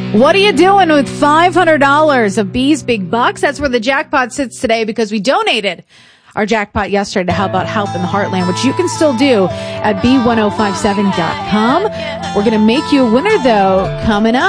What are you doing with $500 of Bees Big Bucks? That's where the jackpot sits today because we donated our jackpot yesterday to How About Help in the Heartland, which you can still do at B1057.com. We're going to make you a winner, though, coming up.